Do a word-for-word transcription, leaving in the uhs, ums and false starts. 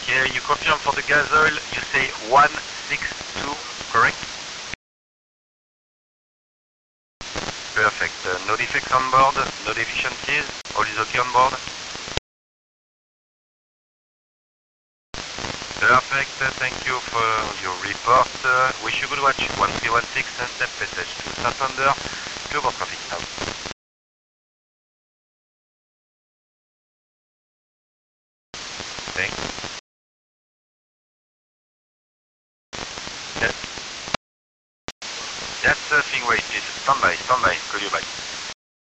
Okay, you confirm for the gas oil, you say one six two, correct? Perfect. Uh, no defects on board, no deficiencies, all is okay on board? Perfect, uh, thank you for your report. Uh, wish you good watch. one three one six, uh, step message to Santander, clear for traffic now. Thanks.